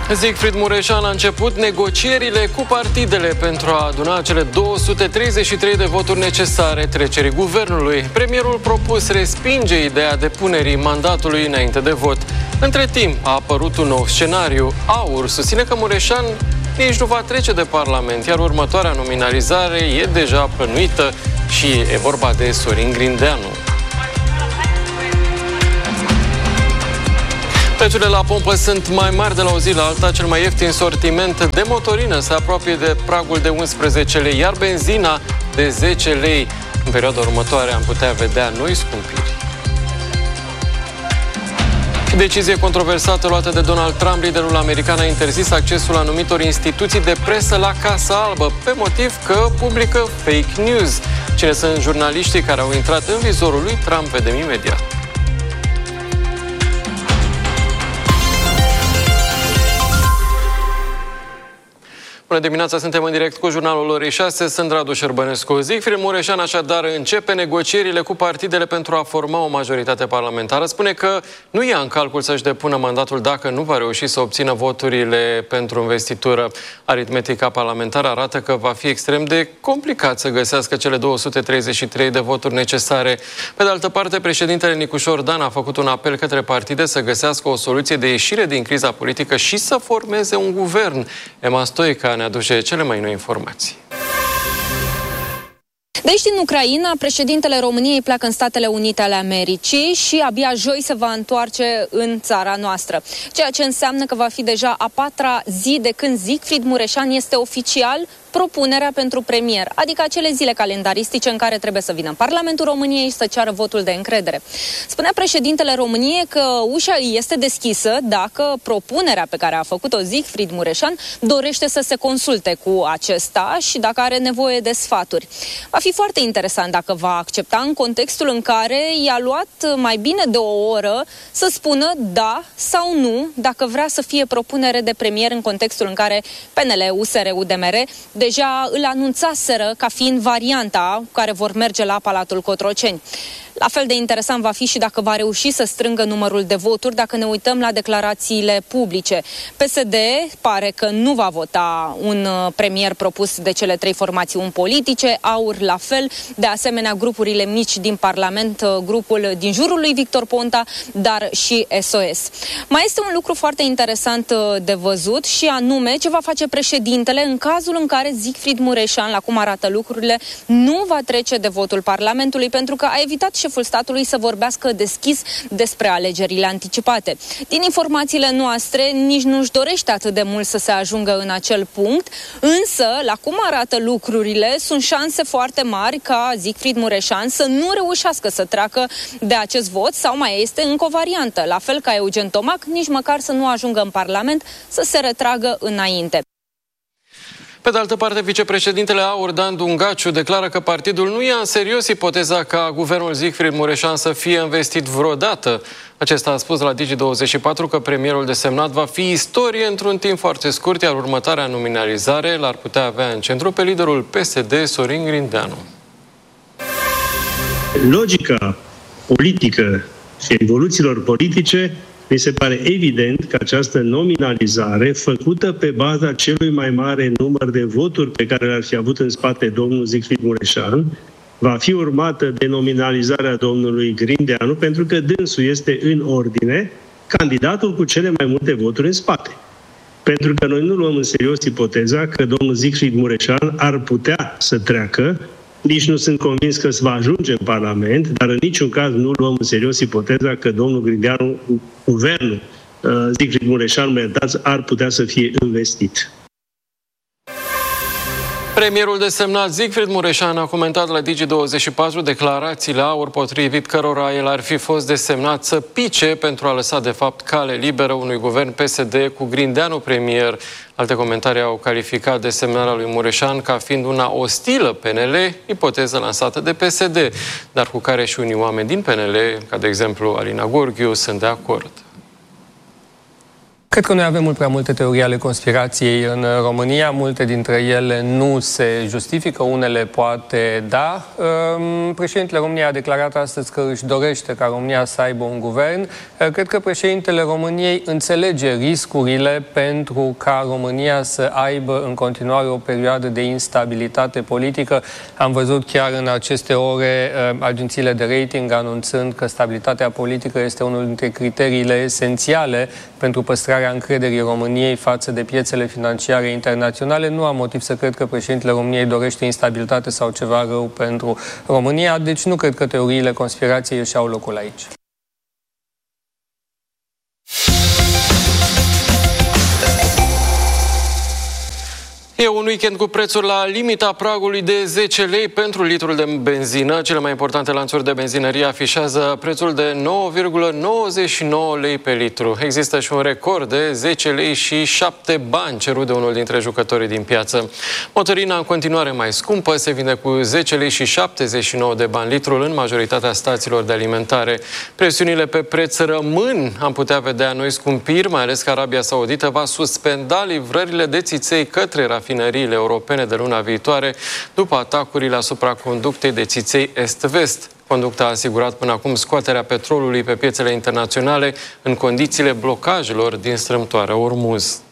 Siegfried Mureșan a început negocierile cu partidele pentru a aduna cele 233 de voturi necesare trecerii guvernului. Premierul propus respinge ideea depunerii mandatului înainte de vot. Între timp a apărut un nou scenariu. AUR susține că Mureșan nici nu va trece de Parlament, iar următoarea nominalizare e deja plănuită și e vorba de Sorin Grindeanu. Prețurile la pompă sunt mai mari de la o zi la alta. Cel mai ieftin sortiment de motorină se apropie de pragul de 11 lei, iar benzina de 10 lei. În perioada următoare am putea vedea noi scumpiri. Decizie controversată luată de Donald Trump. Liderul american a interzis accesul anumitor instituții de presă la Casa Albă, pe motiv că publică fake news. Cine sunt jurnaliștii care au intrat în vizorul lui Trump, vedem imediat. Bună dimineața, suntem în direct cu jurnalul orei 6, sunt Radu Șerbănescu. Siegfried Mureșan așadar începe negocierile cu partidele pentru a forma o majoritate parlamentară. Spune că nu ia în calcul să-și depună mandatul dacă nu va reuși să obțină voturile pentru investitură. Aritmetica parlamentară arată că va fi extrem de complicat să găsească cele 233 de voturi necesare. Pe de altă parte, președintele Nicușor Dan a făcut un apel către partide să găsească o soluție de ieșire din criza politică și să formeze un guvern. Emma Stoica ne aduce cele mai noi informații. Deci din Ucraina, președintele României pleacă în Statele Unite ale Americii și abia joi se va întoarce în țara noastră. Ceea ce înseamnă că va fi deja a 4-a zi de când Siegfried Mureșan este oficial propunerea pentru premier, adică acele zile calendaristice în care trebuie să vină în Parlamentul României și să ceară votul de încredere. Spunea președintele României că ușa îi este deschisă dacă propunerea pe care a făcut-o Siegfried Mureșan dorește să se consulte cu acesta și dacă are nevoie de sfaturi. Va fi foarte interesant dacă va accepta în contextul în care i-a luat mai bine de o oră să spună da sau nu dacă vrea să fie propunere de premier în contextul în care PNL, USR, UDMR deja îl anunțaseră ca fiind varianta cu care vor merge la Palatul Cotroceni. La fel de interesant va fi și dacă va reuși să strângă numărul de voturi, dacă ne uităm la declarațiile publice. PSD pare că nu va vota un premier propus de cele trei formațiuni politice, AUR la fel, de asemenea grupurile mici din Parlament, grupul din jurul lui Victor Ponta, dar și SOS. Mai este un lucru foarte interesant de văzut și anume ce va face președintele în cazul în care Siegfried Mureșan, la cum arată lucrurile, nu va trece de votul Parlamentului, pentru că a evitat șeful statului să vorbească deschis despre alegerile anticipate. Din informațiile noastre, nici nu-și dorește atât de mult să se ajungă în acel punct, însă, la cum arată lucrurile, sunt șanse foarte mari ca Siegfried Mureșan să nu reușească să treacă de acest vot, sau mai este încă o variantă, la fel ca Eugen Tomac, nici măcar să nu ajungă în Parlament, să se retragă înainte. Pe de altă parte, vicepreședintele AUR, Dan Dungaciu, declară că partidul nu ia în serios ipoteza ca guvernul Siegfried Mureșan să fie investit vreodată. Acesta a spus la Digi24 că premierul desemnat va fi istorie într-un timp foarte scurt, iar următoarea nominalizare l-ar putea avea în centru pe liderul PSD, Sorin Grindeanu. Logica politică și evoluțiilor politice, mi se pare evident că această nominalizare, făcută pe baza celui mai mare număr de voturi pe care le-ar fi avut în spate domnul Siegfried Mureșan, va fi urmată de nominalizarea domnului Grindeanu, pentru că dânsul este în ordine candidatul cu cele mai multe voturi în spate. Pentru că noi nu luăm în serios ipoteza că domnul Siegfried Mureșan ar putea să treacă. Nici nu sunt convins că se va ajunge în Parlament, dar în niciun caz nu luăm în serios ipoteza că domnul Grindeanu, guvernul Siegfried Mureșan, mă iertați, ar putea să fie investit. Premierul desemnat Siegfried Mureșan a comentat la Digi24 declarațiile AUR potrivit cărora el ar fi fost desemnat să pice pentru a lăsa de fapt cale liberă unui guvern PSD cu Grindeanu premier. Alte comentarii au calificat desemnarea lui Mureșan ca fiind una ostilă PNL, ipoteză lansată de PSD, dar cu care și unii oameni din PNL, ca de exemplu Alina Gorghiu, sunt de acord. Cred că noi avem mult prea multe teorii ale conspirației în România. Multe dintre ele nu se justifică, unele poate da. Președintele României a declarat astăzi că își dorește ca România să aibă un guvern. Cred că președintele României înțelege riscurile pentru ca România să aibă în continuare o perioadă de instabilitate politică. Am văzut chiar în aceste ore agențiile de rating anunțând că stabilitatea politică este unul dintre criteriile esențiale pentru păstrarea încrederii României față de piețele financiare internaționale. Nu am motiv să cred că președintele României dorește instabilitate sau ceva rău pentru România, deci nu cred că teoriile conspirației își au locul aici. E un weekend cu prețuri la limita pragului de 10 lei pentru litrul de benzină. Cele mai importante lanțuri de benzinărie afișează prețul de 9,99 lei pe litru. Există și un record de 10 lei și 7 bani cerut de unul dintre jucătorii din piață. Motorina în continuare mai scumpă se vinde cu 10 lei și 79 de bani litrul în majoritatea stațiilor de alimentare. Presiunile pe preț rămân. Am putea vedea noi scumpiri, mai ales că Arabia Saudită va suspenda livrările de țiței către rafinăriile europene de luna viitoare, după atacurile asupra conductei de țiței est-vest. Conducta a asigurat până acum scoaterea petrolului pe piețele internaționale în condițiile blocajelor din strâmtoarea Ormuz.